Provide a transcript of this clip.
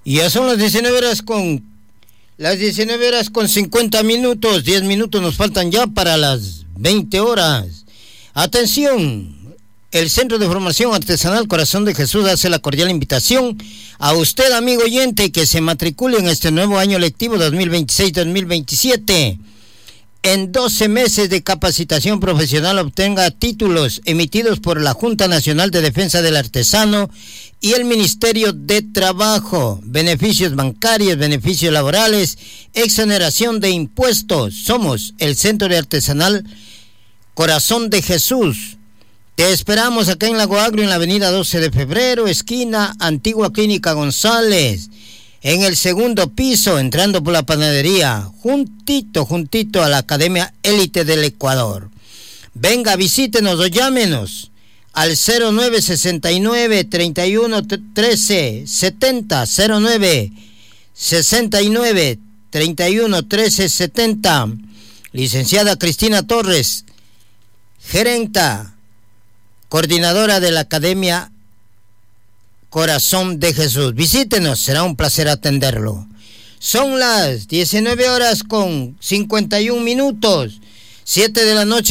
Y ya son las 19 horas con 50 minutos, 10 minutos nos faltan ya para las 20 horas. Atención, el Centro de Formación Artesanal Corazón de Jesús hace la cordial invitación a usted, amigo oyente, que se matricule en este nuevo año lectivo 2026-2027. En 12 meses de capacitación profesional obtenga títulos emitidos por la Junta Nacional de Defensa del Artesano y el Ministerio de Trabajo, beneficios bancarios, beneficios laborales, exoneración de impuestos. Somos el Centro de Artesanal Corazón de Jesús. Te esperamos acá en Lago Agrio, en la avenida 12 de febrero, esquina Antigua Clínica González, en el segundo piso, entrando por la panadería, juntito a la Academia Élite del Ecuador. Venga, visítenos o llámenos al 0969 31 13 70, 0969 31 13 70. Licenciada Cristina Torres, gerenta, coordinadora de la Academia Corazón de Jesús. Visítenos, será un placer atenderlo. Son las 19 horas con 51 minutos, 7 de la noche.